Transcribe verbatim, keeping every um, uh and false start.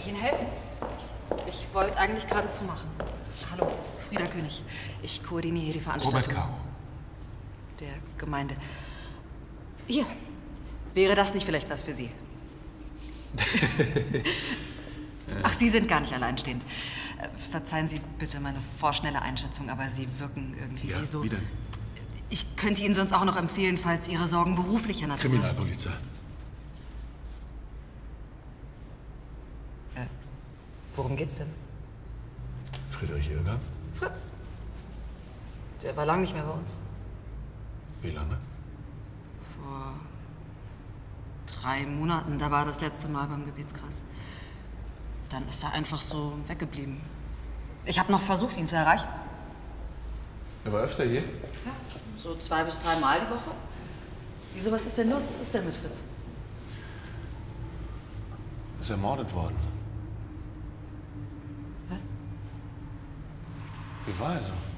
ich Ihnen helfen? Ich wollte eigentlich gerade zumachen. Hallo, Frieda König. Ich koordiniere die Veranstaltung. Robert Caro. Der Gemeinde. Hier. Wäre das nicht vielleicht was für Sie? Ach, Sie sind gar nicht alleinstehend. Verzeihen Sie bitte meine vorschnelle Einschätzung, aber Sie wirken irgendwie Ja, wie so... wie denn? Ich könnte Ihnen sonst auch noch empfehlen, falls Ihre Sorgen beruflicher Natur... Kriminalpolizei. Äh, worum geht's denn? Friedrich Irrgang? Fritz. Der war lange nicht mehr bei uns. Wie lange? Vor drei Monaten, da war er das letzte Mal beim Gebetskreis. Dann ist er einfach so weggeblieben. Ich habe noch versucht, ihn zu erreichen. Er war öfter hier? Ja, so zwei bis drei Mal die Woche. Wieso, was ist denn los? Was ist denn mit Fritz? Ist ermordet worden. Was? Wie war er so?